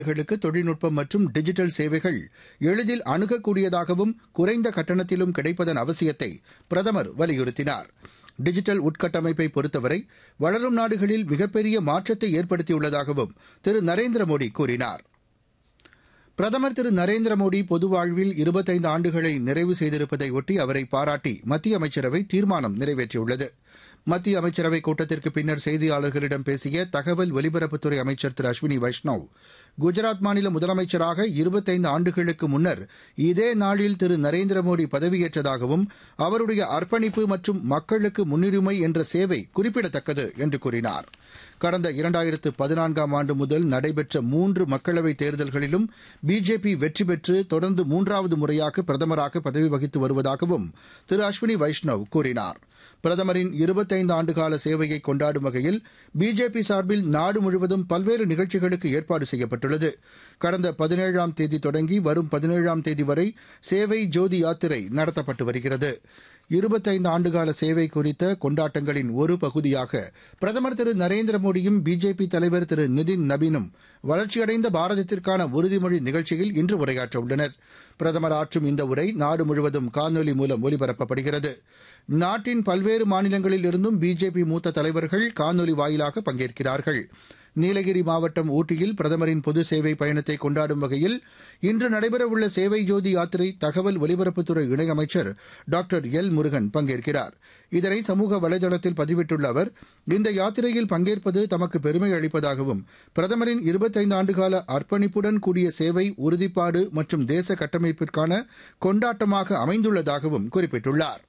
களுக்கு தொழில்நுட்பம் மற்றும் டிஜிட்டல் சேவைகள் எளிதில் அணுகக்கூடியதாகவும் குறைந்த கட்டணத்திலும் கிடைப்பதன் அவசியத்தை பிரதமர் வலியுறுத்தினார். டிஜிட்டல் உட்கட்டமைப்பை பொறுத்தவரை வளரும் நாடுகளில் மிகப்பெரிய மாற்றத்தை ஏற்படுத்தியுள்ளதாகவும் திரு நரேந்திர மோடி கூறினார். பிரதமர் திரு நரேந்திர மோடி பொது வாழ்வில் 25 ஆண்டுகளை நிறைவு செய்திருப்பதை ஒட்டி அவரை பாராட்டி மத்திய அமைச்சரவை தீர்மானம் நிறைவேற்றியுள்ளது. மத்திய அமைச்சரவைக் கூட்டத்திற்கு பின்னர் செய்தியாளர்களிடம் பேசிய தகவல் ஒலிபரப்புத்துறை அமைச்சர் திரு அஸ்வினி வைஷ்ணவ், குஜராத் மாநில முதலமைச்சராக 25 ஆண்டுகளுக்கு முன்னர் இதே நாளில் திரு நரேந்திர மோடி பதவியேற்றதாகவும் அவருடைய அர்ப்பணிப்பு மற்றும் மக்களுக்கு முன்னுரிமை என்ற சேவை குறிப்பிடத்தக்கது என்று கூறினார். கடந்த 2014ஆம் ஆண்டு முதல் நடைபெற்ற 3 மக்களவைத் தேர்தல்களிலும் பிஜேபி வெற்றி பெற்று தொடர்ந்து 3வது முறையாக பிரதமராக பதவி வகித்து வருவதாகவும் திரு அஸ்வினி வைஷ்ணவ் கூறினார். பிரதமரின் 25 ஆண்டுகால சேவையை கொண்டாடும் வகையில் பிஜேபி சார்பில் நாடு முழுவதும் பல்வேறு நிகழ்ச்சிகளுக்கு ஏற்பாடு செய்யப்பட்டுள்ளது. கடந்த 17ஆம் தேதி தொடங்கி வரும் 17ஆம் தேதி வரை சேவை ஜோதி யாத்திரை நடத்தப்பட்டு வருகிறது. 25 ஆண்டுகால சேவை குறித்த கொண்டாட்டங்களின் ஒரு பகுதியாக பிரதமர் திரு நரேந்திர மோடியும் பிஜேபி தலைவர் திரு நிதின் நபீனும் வளர்ச்சியடைந்த பாரதத்திற்கான உறுதிமொழி நிகழ்ச்சியில் இன்று உரையாற்றவுள்ளனர். பிரதமர் ஆற்றும் இந்த உரை நாடு முழுவதும் காணொலி மூலம் ஒலிபரப்பப்படுகிறது. நாட்டின் பல்வேறு மாநிலங்களில் இருந்தும் பிஜேபி மூத்த தலைவர்கள் காணொலி வாயிலாக பங்கேற்கிறார்கள். நீலகிரி மாவட்டம் ஊட்டியில் பிரதமரின் பொது சேவை பயணத்தை கொண்டாடும் வகையில் இன்று நடைபெறவுள்ள சேவை ஜோதி யாத்திரை தகவல் ஒலிபரப்புத்துறை இணையமைச்சர் டாக்டர் எல் முருகன் பங்கேற்கிறார். இதனை சமூக வலைதளத்தில் பதிவிட்டுள்ள அவர், இந்த யாத்திரையில் பங்கேற்பது தமக்கு பெருமை அளிப்பதாகவும் பிரதமரின் 25 ஆண்டுகால அர்ப்பணிப்புடன் கூடிய சேவை, உறுதிப்பாடு மற்றும் தேச கட்டமைப்பிற்கான கொண்டாட்டமாக அமைந்துள்ளதாகவும் குறிப்பிட்டுள்ளார்.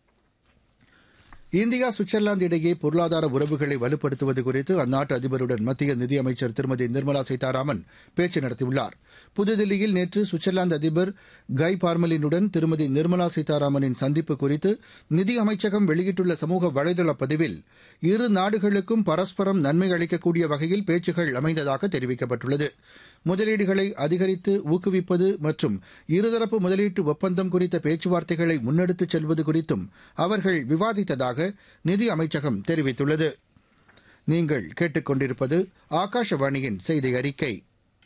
இந்தியா சுவிட்சர்லாந்து இடையே பொருளாதார உறவுகளை வலுப்படுத்துவது குறித்து அந்நாட்டு அதிபருடன் மத்திய நிதியமைச்சர் திருமதி நிர்மலா சீதாராமன் பேச்சு நடத்தியுள்ளார். புதுதில்லியில் நேற்று சுவிட்சர்லாந்து அதிபர் கை பார்மலினுடன் திருமதி நிர்மலா சீதாராமனின் சந்திப்பு குறித்து நிதி அமைச்சகம் வெளியிட்டுள்ள சமூக வலைதள பதிவில், இரு நாடுகளுக்கும் பரஸ்பரம் நன்மை அளிக்கக்கூடிய வகையில் பேச்சுகள் அமைந்ததாக தெரிவிக்கப்பட்டுள்ளது. முதலீடுகளை அதிகரித்து ஊக்குவிப்பது மற்றும் இருதரப்பு முதலீட்டு ஒப்பந்தம் குறித்த பேச்சுவார்த்தைகளை முன்னெடுத்துச் செல்வது குறித்தும் அவர்கள் விவாதித்ததாக நிதி அமைச்சகம் தெரிவித்துள்ளது. நீங்கள் கேட்டுக்கொண்டிருப்பது ஆகாஷவாணியின் செய்தி அறிக்கை.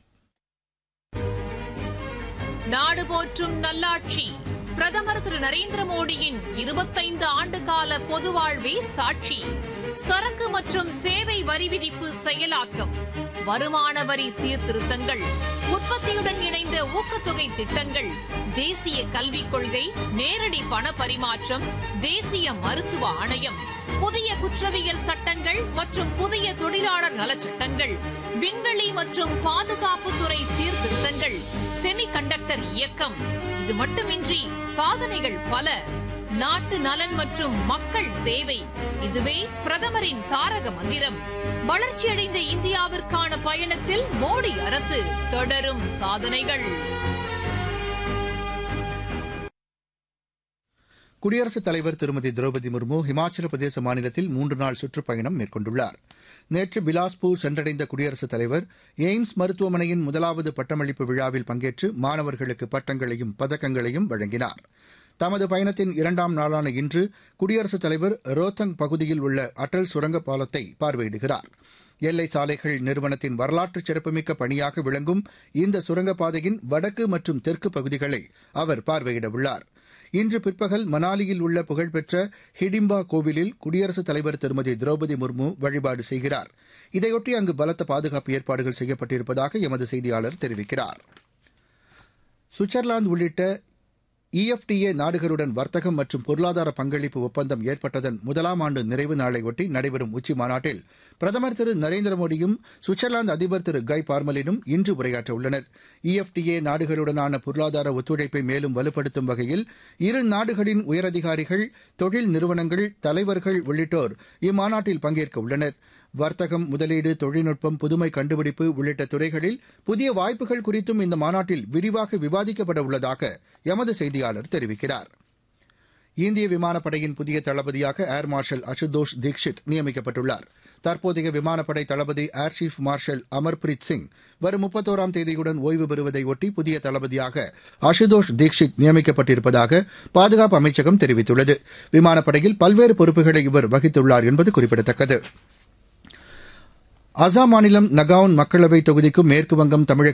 நாடு போற்றும் நல்லாட்சி பிரதமர் திரு நரேந்திர மோடியின் 25 ஆண்டுகால பொது வாழ்வே சாட்சி. சரக்கு மற்றும் சேவை வரி விதிப்பு செயலாக்கம், வருமான வரி சீர்திருத்தங்கள், உற்பத்தியுடன் இணைந்த ஊக்கத்தொகை திட்டங்கள், தேசிய கல்விக் கொள்கை, நேரடி பண பரிமாற்றம், தேசிய மருத்துவ ஆணையம், புதிய குற்றவியல் சட்டங்கள் மற்றும் புதிய தொழிலாளர் நலச்சட்டங்கள், விண்வெளி மற்றும் பாதுகாப்புத்துறை சீர்திருத்தங்கள், செமிகண்டக்டர் இயக்கம். இது மட்டுமின்றி சாதனைகள் பல. நாட்டு நலன் மற்றும் மக்கள் சேவை, இதுவே பிரதமரின் தாரக மந்திரம். வளர்ச்சியடைந்த இந்தியாவிற்கான பயணத்தில் மோடி அரசு தொடரும் சாதனைகள். குடியரசுத் தலைவர் திருமதி திரௌபதி முர்மு ஹிமாச்சல பிரதேச மாநிலத்தில் 3 நாள் சுற்றுப்பயணம் மேற்கொண்டுள்ளார். நேற்று பிலாஸ்பூர் சென்றடைந்த குடியரசுத் தலைவர் எய்ம்ஸ் மருத்துவமனையின் 1வது பட்டமளிப்பு விழாவில் பங்கேற்று மாணவர்களுக்கு பட்டங்களையும் பதக்கங்களையும் வழங்கினார். தமது பயணத்தின் 2ஆம் நாளான இன்று குடியரசுத் தலைவர் ரோத்தங் பகுதியில் உள்ள அடல் சுரங்கப் பாலத்தை பார்வையிடுகிறார். எல்லை சாலைகள் நிறுவனத்தின் வரலாற்று சிறப்புமிக்க பணியாக விளங்கும் இந்த சுரங்கப்பாதையின் வடக்கு மற்றும் தெற்கு பகுதிகளை அவர் பார்வையிடவுள்ளார். இன்று பிற்பகல் மணாலியில் உள்ள புகழ்பெற்ற ஹிடிம்பா கோவிலில் குடியரசுத் தலைவர் திருமதி திரௌபதி முர்மு வழிபாடு செய்கிறார். இதையொட்டி அங்கு பலத்த பாதுகாப்பு ஏற்பாடுகள் செய்யப்பட்டிருப்பதாக எமது செய்தியாளர் தெரிவிக்கிறார். சுவிட்சர்லாந்து உள்ளிட்ட EFTA நாடுகளுடன் வர்த்தகம் மற்றும் பொருளாதார பங்களிப்பு ஒப்பந்தம் ஏற்பட்டதன் 1ஆம் ஆண்டு நிறைவு நாளையொட்டி நடைபெறும் உச்சி மாநாட்டில் பிரதமர் திரு நரேந்திர மோடியும் சுவிட்சர்லாந்து அதிபர் திரு கை பார்மலினும் இன்று உரையாற்றவுள்ளனர். EFTA நாடுகளுடனான பொருளாதார ஒத்துழைப்பை மேலும் வலுப்படுத்தும் வகையில் இரு நாடுகளின் உயரதிகாரிகள், தொழில் நிறுவனங்கள், தலைவர்கள் உள்ளிட்டோர் இம்மாநாட்டில் பங்கேற்க உள்ளனர். வர்த்தகம், முதலீடு, தொழில்நுட்பம், புதுமை கண்டுபிடிப்பு உள்ளிட்ட துறைகளில் புதிய வாய்ப்புகள் குறித்தும் இந்த மாநாட்டில் விரிவாக விவாதிக்கப்பட உள்ளதாக எமது செய்தியாளர் தெரிவிக்கிறார். இந்திய விமானப்படையின் புதிய தளபதியாக ஏர் மார்ஷல் அசுதோஷ் தீக்ஷித் நியமிக்கப்பட்டுள்ளார். தற்போதைய விமானப்படை தளபதி air chief marshal Amarpreet Singh வரும் 31ஆம் தேதியுடன் ஓய்வு பெறுவதையொட்டி புதிய தளபதியாக அசுதோஷ் தீக்ஷித் நியமிக்கப்பட்டிருப்பதாக பாதுகாப்பு அமைச்சகம் தெரிவித்துள்ளது. விமானப்படையில் பல்வேறு பொறுப்புகளை இவர் வகித்துள்ளார் என்பது குறிப்பிடத்தக்கது. அசாம் மாநிலம் நகாவுன் மக்களவைத் தொகுதிக்கும் மேற்குவங்கம், தமிழக